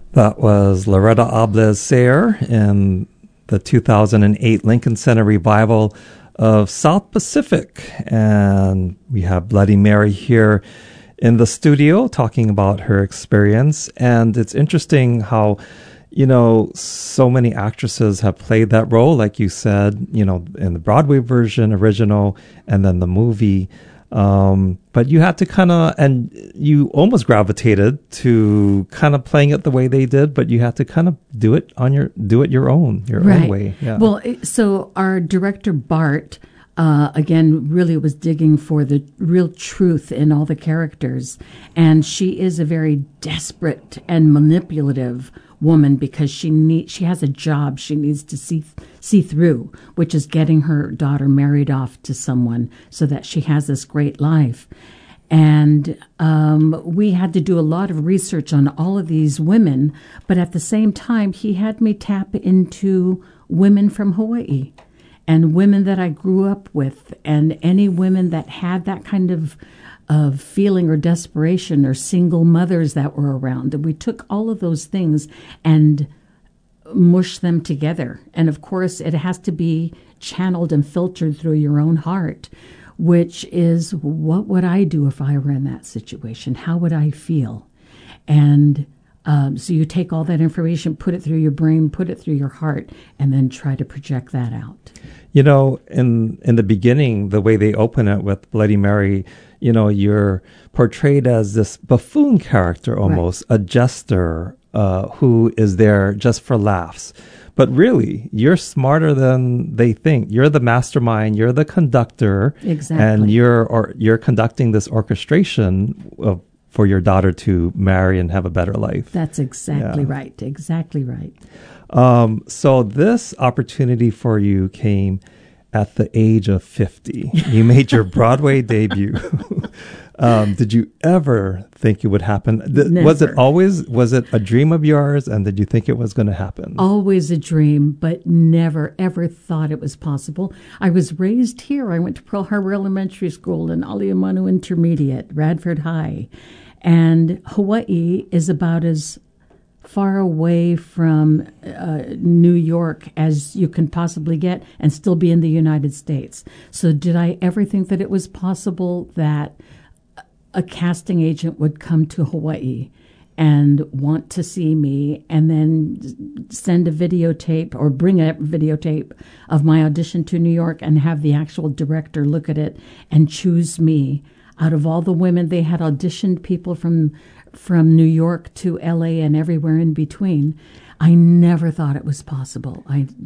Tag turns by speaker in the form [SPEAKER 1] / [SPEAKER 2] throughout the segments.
[SPEAKER 1] That was Loretta Obles Sayre in the 2008 Lincoln Center revival of South Pacific. And we have Bloody Mary here in the studio talking about her experience. And it's interesting how, so many actresses have played that role, like you said, in the Broadway version, original, and then the movie. But you had to and you almost gravitated to kind of playing it the way they did, but you had to kind of do it your own way. Yeah.
[SPEAKER 2] Well, so our director, Bart, again, really was digging for the real truth in all the characters. And she is a very desperate and manipulative woman because she has a job she needs to see through, which is getting her daughter married off to someone so that she has this great life. And we had to do a lot of research on all of these women, but at the same time, he had me tap into women from Hawaii and women that I grew up with, and any women that had that kind of feeling or desperation, or single mothers that were around. And we took all of those things and mushed them together. And of course, it has to be channeled and filtered through your own heart, which is, what would I do if I were in that situation? How would I feel? And so you take all that information, put it through your brain, put it through your heart, and then try to project that out.
[SPEAKER 1] In the beginning, the way they open it with Bloody Mary, you're portrayed as this buffoon character almost, right. A jester who is there just for laughs. But really, you're smarter than they think. You're the mastermind. You're the conductor.
[SPEAKER 2] Exactly.
[SPEAKER 1] And you're conducting this orchestration for your daughter to marry and have a better life.
[SPEAKER 2] That's exactly right. Exactly right.
[SPEAKER 1] So this opportunity for you came at the age of 50. You made your Broadway debut. Did you ever think it would happen?
[SPEAKER 2] Never.
[SPEAKER 1] Was it a dream of yours, and did you think it was going to happen?
[SPEAKER 2] Always a dream, but never, ever thought it was possible. I was raised here. I went to Pearl Harbor Elementary School and Aliamanu Intermediate, Radford High. And Hawaii is about as far away from New York as you can possibly get and still be in the United States. So did I ever think that it was possible that a casting agent would come to Hawaii and want to see me and then send a videotape or bring a videotape of my audition to New York and have the actual director look at it and choose me? Out of all the women, they had auditioned people from New York to LA and everywhere in between. I never thought it was possible.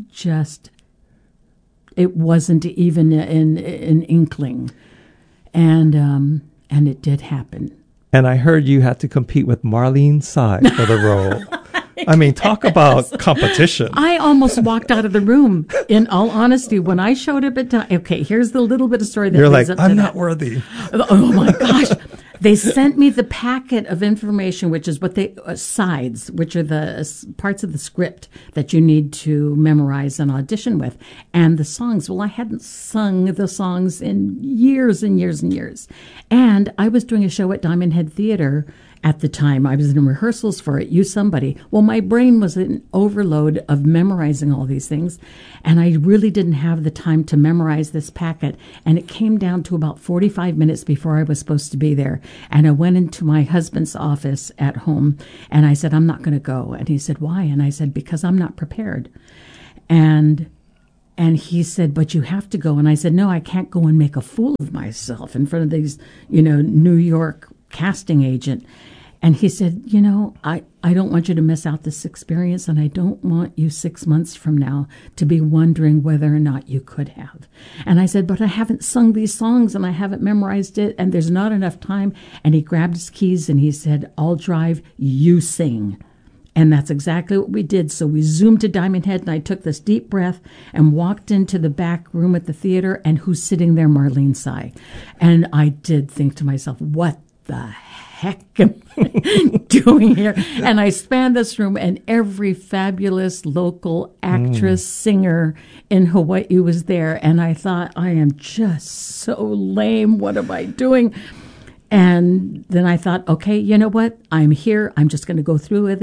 [SPEAKER 2] It wasn't even an inkling. And it did happen. And
[SPEAKER 1] I heard you had to compete with Marlene Tsai for the role. I mean, talk about competition.
[SPEAKER 2] I almost walked out of the room, in all honesty, when I showed up at okay, here's the little bit of story that
[SPEAKER 1] You're
[SPEAKER 2] leads
[SPEAKER 1] like,
[SPEAKER 2] up to
[SPEAKER 1] I'm not
[SPEAKER 2] that.
[SPEAKER 1] worthy.
[SPEAKER 2] Oh, my gosh. They sent me the packet of information, which is what sides, which are the parts of the script that you need to memorize and audition with, and the songs. Well, I hadn't sung the songs in years and years and years. And I was doing a show at Diamond Head Theater at the time. I was in rehearsals for it, You Somebody. Well, my brain was in overload of memorizing all these things, and I really didn't have the time to memorize this packet, and it came down to about 45 minutes before I was supposed to be there, and I went into my husband's office at home, and I said, I'm not going to go. And he said, why? And I said, because I'm not prepared. And he said, but you have to go. And I said, no, I can't go and make a fool of myself in front of these, New York casting agent. And he said, I don't want you to miss out this experience, and I don't want you 6 months from now to be wondering whether or not you could have. And I said, but I haven't sung these songs, and I haven't memorized it, and there's not enough time. And he grabbed his keys, and he said, I'll drive, you sing. And that's exactly what we did. So we zoomed to Diamond Head, and I took this deep breath and walked into the back room at the theater, and who's sitting there? Marlene Tsai. And I did think to myself, what the heck am I doing here? And I spanned this room, and every fabulous local actress, singer in Hawaii was there. And I thought, I am just so lame. What am I doing? And then I thought, okay, you know what? I'm here. I'm just going to go through with it.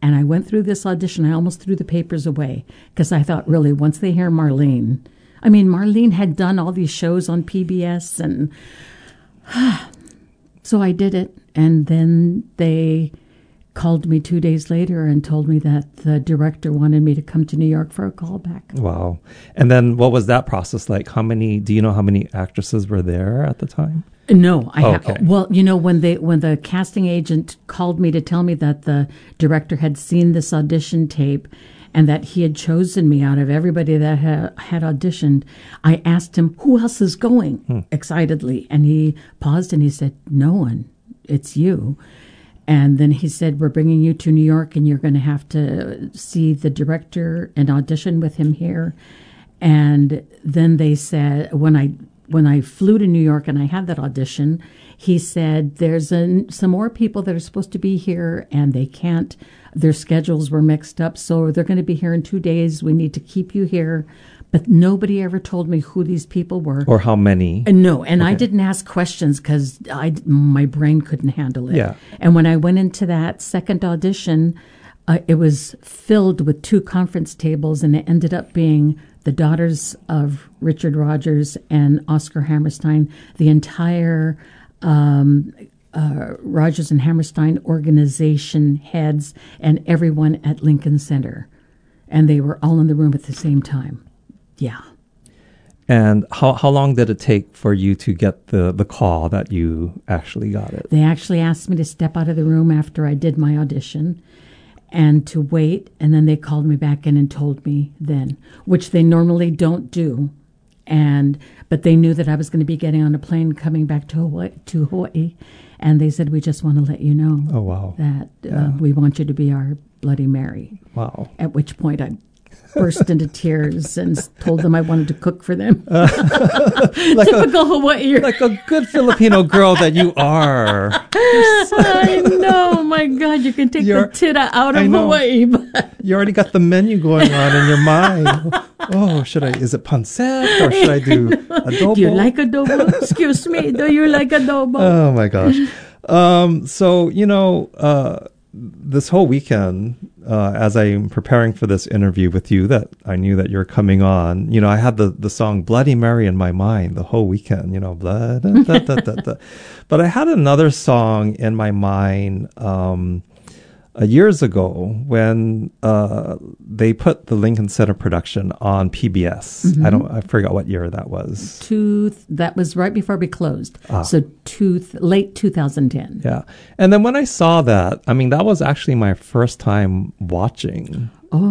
[SPEAKER 2] And I went through this audition. I almost threw the papers away because I thought, really, once they hear Marlene, I mean, Marlene had done all these shows on PBS, and so I did it. And then they called me 2 days later and told me that the director wanted me to come to New York for a callback.
[SPEAKER 1] Wow. And then what was that process like? Do you know how many actresses were there at the time?
[SPEAKER 2] No,
[SPEAKER 1] Okay.
[SPEAKER 2] Well, you know, when the casting agent called me to tell me that the director had seen this audition tape and that he had chosen me out of everybody that had auditioned, I asked him, who else is going? Excitedly. And he paused and he said, no one. It's you. And then he said, we're bringing you to New York and you're going to have to see the director and audition with him here. And then they said, when I flew to New York and I had that audition, he said, there's some more people that are supposed to be here and they can't. Their schedules were mixed up, so they're going to be here in 2 days. We need to keep you here. But nobody ever told me who these people were.
[SPEAKER 1] Or how many.
[SPEAKER 2] No, and
[SPEAKER 1] Okay.
[SPEAKER 2] I didn't ask questions because my brain couldn't handle it.
[SPEAKER 1] Yeah.
[SPEAKER 2] And when I went into that second audition, it was filled with 2 conference tables, and it ended up being the daughters of Richard Rodgers and Oscar Hammerstein, the entire Rodgers and Hammerstein organization heads, and everyone at Lincoln Center. And they were all in the room at the same time. Yeah.
[SPEAKER 1] And how long did it take for you to get the call that you actually got it?
[SPEAKER 2] They actually asked me to step out of the room after I did my audition and to wait, and then they called me back in and told me then, which they normally don't do. But they knew that I was going to be getting on a plane coming back to Hawaii, and they said, we just want to let you know
[SPEAKER 1] Oh, wow.
[SPEAKER 2] that we want you to be our Bloody Mary.
[SPEAKER 1] Wow.
[SPEAKER 2] At which point I burst into tears and told them I wanted to cook for them. Typical Hawaii.
[SPEAKER 1] Like a good Filipino girl that you are.
[SPEAKER 2] I know, my God, you can take the tita out of Hawaii. But
[SPEAKER 1] You already got the menu going on in your mind. Oh, is it pancit or should I do adobo?
[SPEAKER 2] do you like adobo? Excuse me, do you like adobo?
[SPEAKER 1] Oh my gosh. So, this whole weekend, as I'm preparing for this interview with you, that I knew that you're coming on, I had the song Bloody Mary in my mind the whole weekend, blood, da, da, da, da. But I had another song in my mind, years ago when they put the Lincoln Center production on PBS.
[SPEAKER 2] Mm-hmm.
[SPEAKER 1] I forgot what year that was.
[SPEAKER 2] That was right before we closed. So late 2010.
[SPEAKER 1] Yeah. And then when I saw that, that was actually my first time watching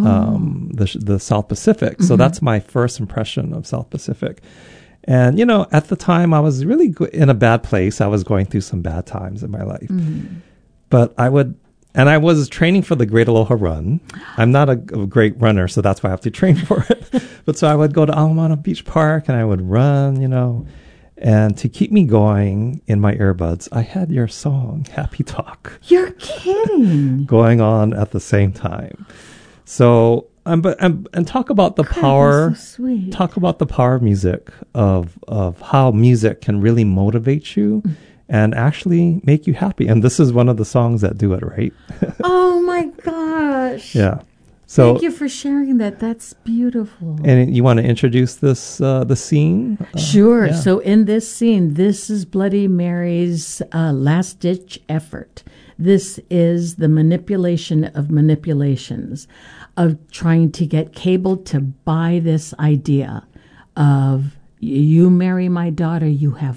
[SPEAKER 1] the South Pacific. So that's my first impression of South Pacific. And, at the time I was really in a bad place. I was going through some bad times in my life. But I was training for the Great Aloha Run. I'm not a great runner, so that's why I have to train for it. But so I would go to Alamana Beach Park and I would run, And to keep me going in my earbuds, I had your song, Happy Talk.
[SPEAKER 2] You're kidding.
[SPEAKER 1] Going on at the same time. So, and talk about the power.
[SPEAKER 2] So sweet.
[SPEAKER 1] Talk about the power of music, of how music can really motivate you. And actually make you happy. And this is one of the songs that do it, right?
[SPEAKER 2] Oh, my gosh.
[SPEAKER 1] Yeah. So
[SPEAKER 2] thank you for sharing that. That's beautiful.
[SPEAKER 1] And you want to introduce the scene?
[SPEAKER 2] Sure.
[SPEAKER 1] Yeah.
[SPEAKER 2] So in this scene, this is Bloody Mary's last-ditch effort. This is the manipulation of manipulations, of trying to get cable to buy this idea of, you marry my daughter, you have